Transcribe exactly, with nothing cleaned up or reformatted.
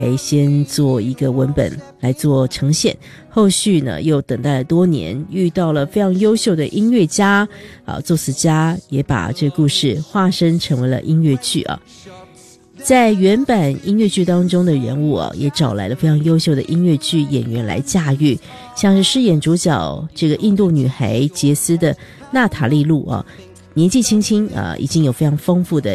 先做一个文本来做呈现，后续呢又等待了多年，遇到了非常优秀的音乐家啊，作词家，也把这个故事化身成为了音乐剧啊。在原版音乐剧当中的人物啊，也找来了非常优秀的音乐剧演员来驾驭，像是饰演主角这个印度女孩杰斯的娜塔莉露啊，年纪轻轻啊，已经有非常丰富的